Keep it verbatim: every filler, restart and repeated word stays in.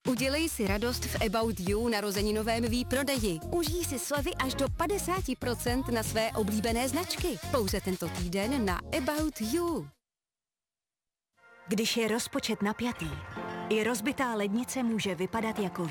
Udělej si radost v About You narozeninovém výprodeji. Užij si slevy až do padesát procent na své oblíbené značky. Pouze tento týden na About You. Když je rozpočet napjatý, i rozbitá lednice může vypadat jako